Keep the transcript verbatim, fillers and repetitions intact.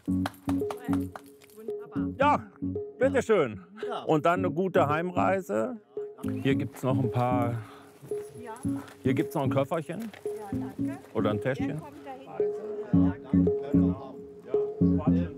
Ja, bitteschön. Und dann eine gute Heimreise. Hier gibt es noch ein paar. Hier gibt es noch ein Köfferchen. Oder ein Täschchen. Der kommt dahin. Ja, danke.